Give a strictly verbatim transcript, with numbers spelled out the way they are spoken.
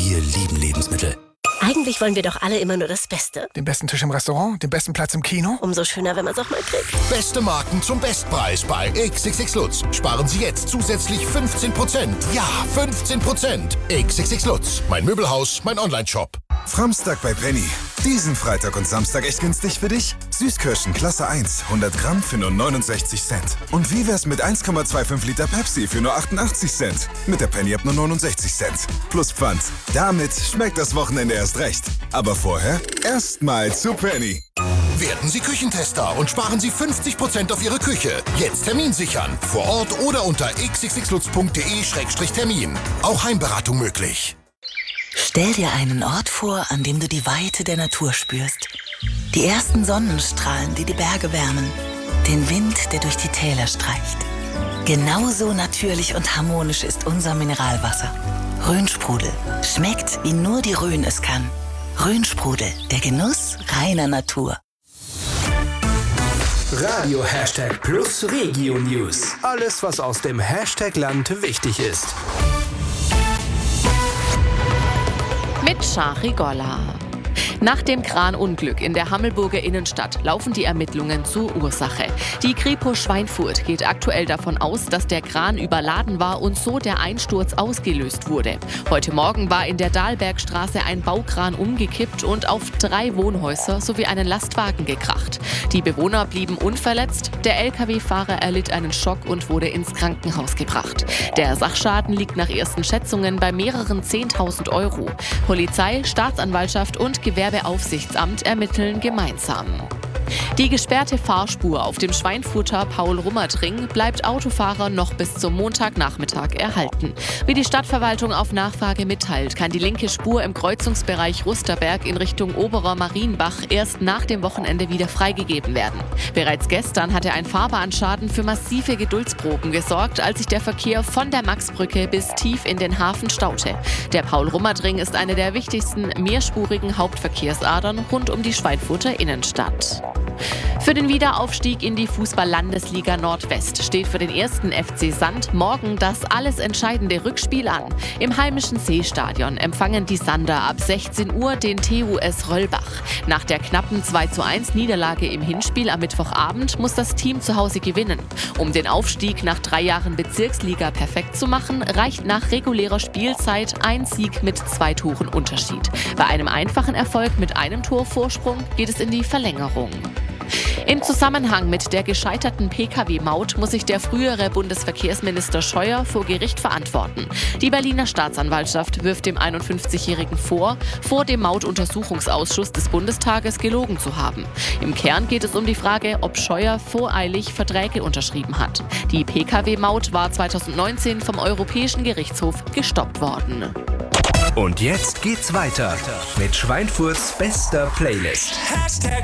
Wir lieben Lebensmittel. Eigentlich wollen wir doch alle immer nur das Beste. Den besten Tisch im Restaurant, den besten Platz im Kino. Umso schöner, wenn man es auch mal kriegt. Beste Marken zum Bestpreis bei X X X Lutz. Sparen Sie jetzt zusätzlich fünfzehn Prozent. Ja, fünfzehn Prozent. X X X Lutz. Mein Möbelhaus, mein Onlineshop. Framstag bei Penny. Diesen Freitag und Samstag echt günstig für dich? Süßkirschen Klasse eins, hundert Gramm für nur neunundsechzig Cent. Und wie wär's mit eins Komma fünfundzwanzig Liter Pepsi für nur achtundachtzig Cent? Mit der Penny ab nur neunundsechzig Cent. Plus Pfand. Damit schmeckt das Wochenende erst recht. Aber vorher erstmal zu Penny. Werden Sie Küchentester und sparen Sie fünfzig Prozent auf Ihre Küche. Jetzt Termin sichern. Vor Ort oder unter x x x lutz punkt d e Schrägstrich Termin. Auch Heimberatung möglich. Stell dir einen Ort vor, an dem du die Weite der Natur spürst. Die ersten Sonnenstrahlen, die die Berge wärmen. Den Wind, der durch die Täler streicht. Genauso natürlich und harmonisch ist unser Mineralwasser. Rhönsprudel. Schmeckt, wie nur die Rhön es kann. Rhönsprudel, der Genuss reiner Natur. Radio Hashtag Plus Regio News. Alles, was aus dem Hashtag-Land wichtig ist. Mit Shari Golla. Nach dem Kranunglück in der Hammelburger Innenstadt laufen die Ermittlungen zur Ursache. Die Kripo Schweinfurt geht aktuell davon aus, dass der Kran überladen war und so der Einsturz ausgelöst wurde. Heute Morgen war in der Dahlbergstraße ein Baukran umgekippt und auf drei Wohnhäuser sowie einen Lastwagen gekracht. Die Bewohner blieben unverletzt, der L K W-Fahrer erlitt einen Schock und wurde ins Krankenhaus gebracht. Der Sachschaden liegt nach ersten Schätzungen bei mehreren zehntausend Euro. Polizei, Staatsanwaltschaft und Gewerbeaufsichtsamt ermitteln gemeinsam. Die gesperrte Fahrspur auf dem Schweinfurter Paul-Rummert-Ring bleibt Autofahrern noch bis zum Montagnachmittag erhalten. Wie die Stadtverwaltung auf Nachfrage mitteilt, kann die linke Spur im Kreuzungsbereich Rusterberg in Richtung Oberer Marienbach erst nach dem Wochenende wieder freigegeben werden. Bereits gestern hatte ein Fahrbahnschaden für massive Geduldsproben gesorgt, als sich der Verkehr von der Maxbrücke bis tief in den Hafen staute. Der Paul-Rummert-Ring ist eine der wichtigsten mehrspurigen Hauptverkehrsadern rund um die Schweinfurter Innenstadt. Für den Wiederaufstieg in die Fußball-Landesliga Nordwest steht für den ersten F C Sand morgen das alles entscheidende Rückspiel an. Im heimischen Seestadion empfangen die Sander ab sechzehn Uhr den T U S Röllbach. Nach der knappen zwei zu eins Niederlage im Hinspiel am Mittwochabend muss das Team zu Hause gewinnen. Um den Aufstieg nach drei Jahren Bezirksliga perfekt zu machen, reicht nach regulärer Spielzeit ein Sieg mit zwei Toren Unterschied. Bei einem einfachen Erfolg mit einem Tor Vorsprung geht es in die Verlängerung. Im Zusammenhang mit der gescheiterten P K W-Maut muss sich der frühere Bundesverkehrsminister Scheuer vor Gericht verantworten. Die Berliner Staatsanwaltschaft wirft dem einundfünfzigjährigen vor, vor dem Mautuntersuchungsausschuss des Bundestages gelogen zu haben. Im Kern geht es um die Frage, ob Scheuer voreilig Verträge unterschrieben hat. Die P K W-Maut war zweitausendneunzehn vom Europäischen Gerichtshof gestoppt worden. Und jetzt geht's weiter mit Schweinfurts bester Playlist. Hashtag